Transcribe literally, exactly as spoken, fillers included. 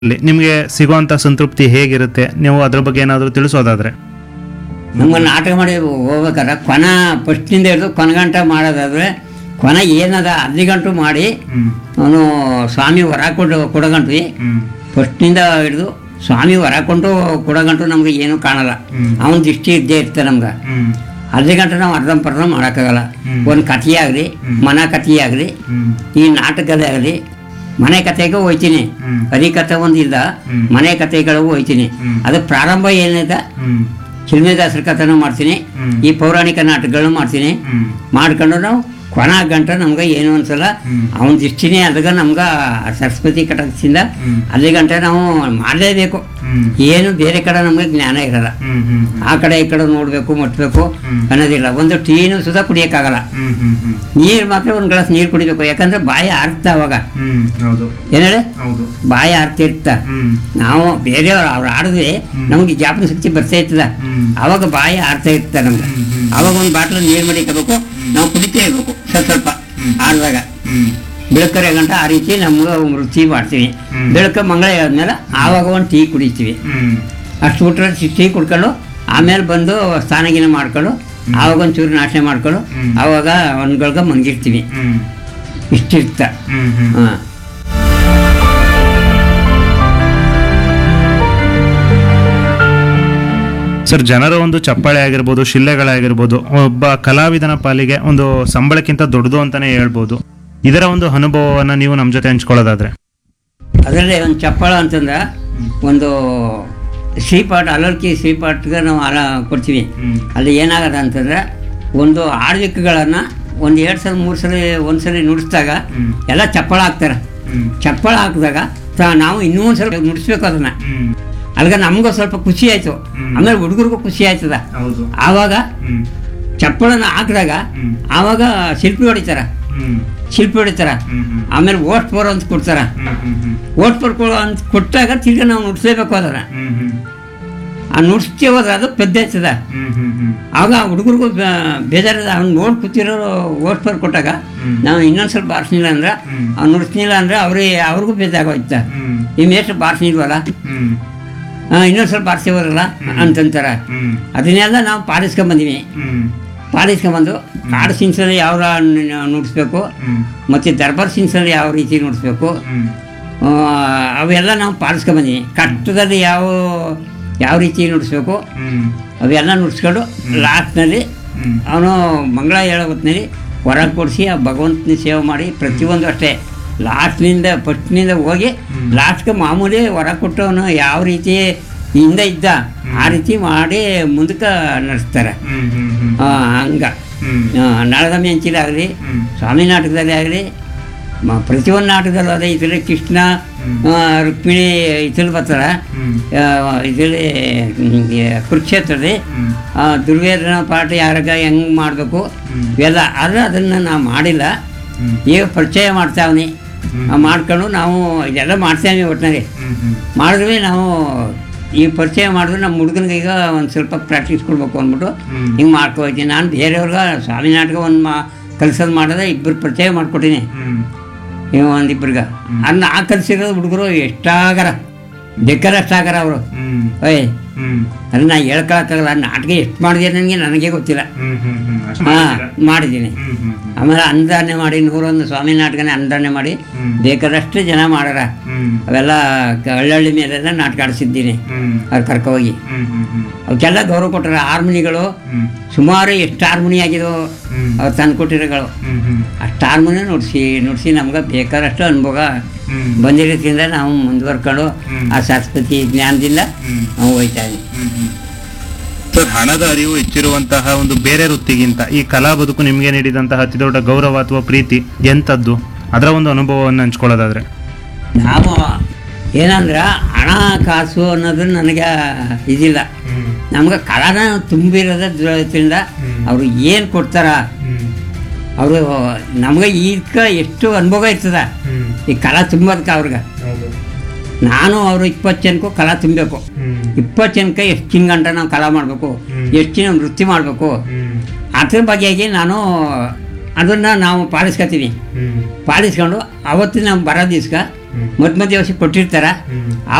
ಇಲ್ಲಿ ನಿಮಗೆ ಸಿಗುವಂತ ಸಂತೃಪ್ತಿ ಹೇಗಿರುತ್ತೆ ನೀವು ಅದ್ರ ಬಗ್ಗೆ ಏನಾದರೂ ತಿಳಿಸೋದಾದ್ರೆ? ನಮ್ಗೆ ನಾಟಕ ಮಾಡಿ ಹೋಗ್ಬೇಕಾದ್ರೆ ಕೊನ ಫಸ್ಟಿಂದ ಹಿಡಿದು ಕೊನೆಗಂಟ ಮಾಡೋದಾದ್ರೆ ಕೊನ ಏನದ ಹದಿನೈದು ಗಂಟು ಮಾಡಿ ಅವನು ಸ್ವಾಮಿ ಹೊರ ಕೊಟ್ಟು ಕೊಡಗಂಟ್ವಿ ಫಸ್ಟ್ನಿಂದ ಹಿಡಿದು ಸ್ವಾಮಿ ಹೊರ ಕೊಂಡು ಕೊಡಗಂಟು ನಮ್ಗೆ ಏನೂ ಕಾಣಲ್ಲ. ಅವನ ದೃಷ್ಟಿ ಇದ್ದೇ ಇರ್ತಾರೆ ನಮ್ಗೆ. ಹದಿನೈದು ಗಂಟೆ ನಾವು ಅರ್ಧಂಪರ್ಧ ಮಾಡೋಕ್ಕಾಗಲ್ಲ. ಒಂದು ಕಥೆ ಆಗಲಿ ಮನ ಕಥೆ ಆಗಲಿ ಈ ನಾಟಕದೇ ಆಗಲಿ ಮನೆ ಕಥೆಗೂ ಹೋಯ್ತೀನಿ. ಹರಿಕಥೆ ಒಂದಿಲ್ಲ ಮನೆ ಕಥೆಗಳಿಗೂ ಹೋಯ್ತೀನಿ. ಅದು ಪ್ರಾರಂಭ ಏನಿದೆ ಚಿಲ್ಮೇದಾಸರ ಕಥೆನೂ ಮಾಡ್ತೀನಿ, ಈ ಪೌರಾಣಿಕ ನಾಟಕಗಳನ್ನು ಮಾಡ್ತೀನಿ. ಮಾಡ್ಕೊಂಡು ನಾವು ಕೊನ ಗಂಟ ನಮ್ಗೆ ಏನು ಅನ್ಸಲ್ಲ. ಅವನ ದೃಷ್ಟಿನೇ ಅದಾಗ ನಮ್ಗೆ ಸರಸ್ವತಿ ಕಟಕದಿಂದ ಅಲ್ಲಿ ಗಂಟೆ ನಾವು ಮಾಡಲೇಬೇಕು. ಏನು ಬೇರೆ ಕಡೆ ನಮ್ಗೆ ಜ್ಞಾನ ಇರಲ್ಲ. ಆ ಕಡೆ ಈ ಕಡೆ ನೋಡಬೇಕು ಮುಟ್ಬೇಕು ಅನ್ನೋದಿಲ್ಲ. ಒಂದು ಟೀನು ಸುಧಾ ಕುಡಿಯೋಕ್ಕಾಗಲ್ಲ. ನೀರು ಮಾತ್ರ ಒಂದು ಗ್ಲಾಸ್ ನೀರು ಕುಡಿಬೇಕು. ಯಾಕಂದ್ರೆ ಬಾಯಿ ಆರ್ತ ಅವಾಗ ಏನ್ ಹೇಳಿ ಬಾಯಿ ಆರ್ತಿರ್ತ. ನಾವು ಬೇರೆಯವ್ರು ಅವ್ರು ಆಡಿದ್ವಿ ನಮ್ಗೆ ಜ್ಞಾಪನ ಶಕ್ತಿ ಬರ್ತಾ ಇರ್ತದ. ಅವಾಗ ಬಾಯಿ ಆರ್ತಾ ಇರ್ತ ನಮ್ಗೆ. ಅವಾಗ ಒಂದು ಬಾಟ್ಲ ನೀರು ಮಡಿಕೋಬೇಕು, ನಾವು ಕುಡಿತೇ ಇರ್ಬೇಕು ಸ್ವಲ್ಪ ಸ್ವಲ್ಪ ಆಡಿದಾಗ. ಬೆಳಕರೆ ಗಂಟ ಆ ರೀತಿ ನಮ್ಗೆ ರುಚಿ ಮಾಡ್ತೀವಿ. ಬೆಳಕ ಮಂಗಳ ಆದ್ಮೇಲೆ ಆವಾಗ ಒಂದು ಟೀ ಕುಡಿತೀವಿ. ಅಷ್ಟು ಬಿಟ್ರೆ ಟೀ ಕುಡ್ಕೊಂಡು ಆಮೇಲೆ ಬಂದು ಸ್ನಾನಗಿನ ಮಾಡ್ಕೊಂಡು ಆವಾಗ ಒಂಚೂರು ನಾಶ ಮಾಡ್ಕೊಂಡು ಆವಾಗ ಒಂದ್ಗಳ್ಗ ಮಂಗಿರ್ತೀವಿ. ಇಷ್ಟಿರ್ತ. ಹಾಂ ಸರ್, ಜನರ ಒಂದು ಚಪ್ಪಾಳೆ ಆಗಿರ್ಬೋದು, ಶಿಲ್ಲೆಗಳಾಗಿರ್ಬೋದು, ಒಬ್ಬ ಕಲಾವಿದನ ಪಾಲಿಗೆ ಒಂದು ಸಂಬಳಕ್ಕಿಂತ ದೊಡ್ಡದು ಅಂತಾನೆ ಹೇಳ್ಬೋದು. ಇದರ ಒಂದು ಅನುಭವವನ್ನ ನೀವು ನಮ್ಮ ಜೊತೆ ಹಂಚ್ಕೊಳ್ಳೋದಾದ್ರೆ? ಅದರಲ್ಲಿ ಒಂದು ಚಪ್ಪಾಳ ಅಂತಂದ್ರೆ ಒಂದು ಶ್ರೀಪಾಠ ಅಲರ್ಕಿ ಶ್ರೀಪಾಠಗೆ ನಾವು ಅಲ ಕೊಡ್ತೀವಿ. ಅಲ್ಲಿ ಏನಾಗದ ಅಂತಂದ್ರೆ ಒಂದು ಆಳ್ವಿಕೆಗಳನ್ನು ಒಂದು ಎರಡು ಸಲ ಮೂರು ಸಲ ಒಂದು ಸಲ ನುಡಿಸಿದಾಗ ಎಲ್ಲ ಚಪ್ಪಾಳ ಹಾಕ್ತಾರೆ. ಚಪ್ಪಾಳ ಹಾಕಿದಾಗ ನಾವು ಇನ್ನೂ ಒಂದು ಸಲ ನುಡಿಸ್ಬೇಕು ಅದನ್ನ. ಅಲ್ಗ ನಮಗೂ ಸ್ವಲ್ಪ ಖುಷಿ ಆಯ್ತು, ಆಮೇಲೆ ಹುಡುಗರಿಗೂ ಖುಷಿ ಆಯ್ತದ. ಆವಾಗ ಚಪ್ಪಳನ ಹಾಕಿದಾಗ ಆವಾಗ ಶಿಲ್ಪಿ ಹೊಡಿತಾರ ಶಿಲ್ಪಿ ಹೊಡಿತಾರ ಆಮೇಲೆ ಓಟ್ ಪೋರ್ ಅಂತ ಕೊಡ್ತಾರ. ಓಟ್ ಪೋರ್ ಅಂತ ಕೊಟ್ಟಾಗ ತಿರ್ಗಿ ನಾವು ನುಡ್ಸ್ಲೇಬೇಕು ಅದನ್ನ. ಆ ನುಡ್ಸ್ತಿ ಹೋದ್ರೆ ಅದು ಪೆದ್ದ ಆಯ್ತದ. ಆಗ ಹುಡುಗರಿಗೂ ಬೇಜಾರದ. ಅವ್ನು ನೋಡಿ ಕೂತಿರೋರು ಓಟ್ ಪೋರ್ ಕೊಟ್ಟಾಗ ನಾವು ಇನ್ನೊಂದು ಸ್ವಲ್ಪ ಬಾರಿಸ್ನಿಲ್ಲ ಅಂದ್ರೆ ಅವ್ನು ನುಡ್ಸ್ನಿಲ್ಲ ಅಂದ್ರೆ ಅವ್ರಿಗೆ ಅವ್ರಿಗೂ ಬೇಜಾಗೋಯ್ತ. ಈ ಮೇಷ್ಟು ಬಾರಿಸ್ನಿಲ್ವಲ್ಲ, ಇನ್ನೊಂದು ಸ್ವಲ್ಪ ಬಾರಿಸಿವರಲ್ಲ ಅಂತಂತಾರ. ಅದನ್ನೆಲ್ಲ ನಾವು ಪಾಲಿಸ್ಕೊಂಬಂದೀವಿ. ಪಾಲಿಸ್ಕೊಂಬಂದು ಕಾಡು ಸೀನ್ಸಲ್ಲಿ ಯಾವ ನುಡಿಸ್ಬೇಕು ಮತ್ತು ದರ್ಬಾರ್ ಸೀನ್ಸಲ್ಲಿ ಯಾವ ರೀತಿ ನುಡಿಸ್ಬೇಕು ಅವೆಲ್ಲ ನಾವು ಪಾಲಿಸ್ಕೊಂಬಂದೀವಿ. ಕಷ್ಟದಲ್ಲಿ ಯಾವ ಯಾವ ರೀತಿ ನುಡಿಸ್ಬೇಕು ಅವೆಲ್ಲ ನುಡಿಸ್ಕೊಂಡು ಲಾಸ್ಟ್ನಲ್ಲಿ ಅವನು ಮಂಗಳ ಹೇಳೋ ಹೊತ್ತಿನಲ್ಲಿ ಹೊರಗೆ ಕೊಡಿಸಿ ಆ ಭಗವಂತನ ಸೇವೆ ಮಾಡಿ ಪ್ರತಿಯೊಂದು ಅಷ್ಟೇ ಲಾಸ್ಟ್ನಿಂದ ಫಸ್ಟ್ನಿಂದ ಹೋಗಿ ಲಾಸ್ಟ್ಗೆ ಮಾಮೂಲಿ ಹೊರ ಕೊಟ್ಟವನು ಯಾವ ರೀತಿ ಹಿಂದೆ ಇದ್ದ ಆ ರೀತಿ ಮಾಡಿ ಮುಂದಕ್ಕೆ ನಡೆಸ್ತಾರೆ. ಹಂಗ ನಳದಮ್ಮಿ ಹಂಚಿಲಾಗಲಿ ಸ್ವಾಮಿ ನಾಟಕದಲ್ಲಿ ಆಗಲಿ ಪ್ರತಿಯೊಂದು ನಾಟಕದಲ್ಲೂ ಅದೇ. ಇದರಲ್ಲಿ ಕೃಷ್ಣ ರುಕ್ಮಿಣಿ ಇದ್ರಲ್ಲಿ ಬರ್ತಾರೆ. ಇದರಲ್ಲಿ ಕುರುಕ್ಷೇತ್ರದಲ್ಲಿ ದುರ್ವೇದನ ಪಾಠ ಯಾರಾಗ ಹೆಂಗೆ ಮಾಡಬೇಕು ಇವೆಲ್ಲ. ಆದರೆ ಅದನ್ನು ನಾವು ಮಾಡಿಲ್ಲ. ಈಗ ಪರಿಚಯ ಮಾಡ್ತಾವನಿ ಮಾಡ್ಕೊಂಡು ನಾವು ಇದೆಲ್ಲ ಮಾಡ್ತೇವೆ. ಒಟ್ಟಿನಲ್ಲಿ ಮಾಡಿದ್ವಿ ನಾವು ಈ ಪರಿಚಯ ಮಾಡಿದ್ರೆ ನಮ್ಮ ಹುಡುಗನಿಗೆ ಈಗ ಒಂದು ಸ್ವಲ್ಪ ಪ್ರಾಕ್ಟೀಸ್ ಕೊಡ್ಬೇಕು ಅಂದ್ಬಿಟ್ಟು ಹಿಂಗೆ ಮಾಡ್ಕೊಳ್ತೀನಿ. ನಾನು ಬೇರೆಯವ್ರಿಗೆ ಸ್ವಾಮಿ ನಾಟಕ ಒಂದು ಮಾ ಕಲ್ಸೋದು ಮಾಡಿದ್ರೆ ಇಬ್ಬರು ಪರಿಚಯ ಮಾಡಿಕೊಟ್ಟಿನಿ. ನೀವು ಒಂದಿಬ್ಬರಿಗೆ ಅದನ್ನ ಆ ಕಲಿಸಿರೋದು ಹುಡುಗರು ಎಷ್ಟಾಗಾರ ಬೇಕಾರಷ್ಟಾಗಾರ ಅವರು. ಓಯ್ ಅದನ್ನ ನಾ ಹೇಳ್ಕೊಳಕ್ಕಾಗಲ್ಲ. ನಾಟಕ ಎಷ್ಟು ಮಾಡಿದೆ ನನಗೆ ನನಗೆ ಗೊತ್ತಿಲ್ಲ. ಹಾಂ ಮಾಡಿದ್ದೀನಿ. ಆಮೇಲೆ ಅನುದಾನ ಮಾಡಿ ನೂರೊಂದು ಸ್ವಾಮಿ ನಾಟಕನೇ ಅನುದಾನ ಮಾಡಿ ಬೇಕಾದಷ್ಟು ಜನ ಮಾಡಾರ. ಅವೆಲ್ಲ ಹಳ್ಳಹಳ್ಳಿ ಮೇಲೆಲ್ಲ ನಾಟಕ ಆಡಿಸಿದ್ದೀನಿ. ಅವ್ರು ಕರ್ಕೋಗಿ ಅವಕ್ಕೆಲ್ಲ ಗೌರವ ಕೊಟ್ಟಾರ. ಹಾರ್ಮೋನಿಗಳು ಸುಮಾರು ಎಷ್ಟು ಹಾರ್ಮೋನಿ ಆಗಿದೋ ಅವ್ರು ತಂದು ಕೊಟ್ಟಿರೋಗಳು ಅಷ್ಟು ಹಾರ್ಮೋನಿ ನುಡಿಸಿ ನುಡಿಸಿ ನಮ್ಗೆ ಬೇಕಾದಷ್ಟು ಅನುಭವ ಬಂದಿರೋದ್ರಿಂದ ನಾವು ಮುಂದುವರ್ಕೊಂಡು ಆ ಸರಸ್ವತಿ ಜ್ಞಾನದಿಂದ ನಾವು ಹೋಯ್ತಾ ಇದ್ದೀವಿ. ಸರ್, ಹಣದ ಅರಿವು ಹೆಚ್ಚಿರುವಂತಹ ಒಂದು ಬೇರೆ ವೃತ್ತಿಗಿಂತ ಈ ಕಲಾ ಬದುಕು ನಿಮಗೆ ನೀಡಿದಂತಹ ಅತಿ ದೊಡ್ಡ ಗೌರವ ಅಥವಾ ಪ್ರೀತಿ ಎಂಥದ್ದು? ಅದರ ಒಂದು ಅನುಭವವನ್ನು ಹಂಚ್ಕೊಳ್ಳೋದಾದ್ರೆ? ನಾವು ಏನಂದ್ರೆ ಹಣ ಕಾಸು ಅನ್ನೋದು ನನಗೆ ಇದಿಲ್ಲ. ನಮ್ಗೆ ಕಲಾನ ತುಂಬಿರೋದ್ರಿಂದ ಅವರು ಏನು ಕೊಡ್ತಾರ ಅವರು ನಮ್ಗೆ ಈಗ ಎಷ್ಟು ಅನುಭವ ಇರ್ತದ ಈ ಕಲಾ ತುಂಬೋದಕ್ಕೆ. ಅವ್ರಿಗೆ ನಾನು ಅವರು ಇಪ್ಪತ್ತು ಜನಕ್ಕೂ ಕಲಾ ತುಂಬಬೇಕು. ಇಪ್ಪತ್ತು ಜನಕ್ಕೆ ಎಷ್ಟು ತಿಂಗಂಟ ನಾವು ಕಲಾ ಮಾಡಬೇಕು, ಎಷ್ಟು ದಿನ ನೃತ್ಯ ಮಾಡಬೇಕು, ಅದ್ರ ಬಗೆಯಾಗಿ ನಾನು ಅದನ್ನು ನಾವು ಪಾಲಿಸ್ಕೊತೀವಿ. ಪಾಲಿಸ್ಕೊಂಡು ಅವತ್ತು ನಾವು ಬರೋ ದಿವ್ಸ ಮಧ್ಯ ಮಧ್ಯ ವರ್ಷ ಕೊಟ್ಟಿರ್ತಾರ. ಹ್ಮ್. ಆ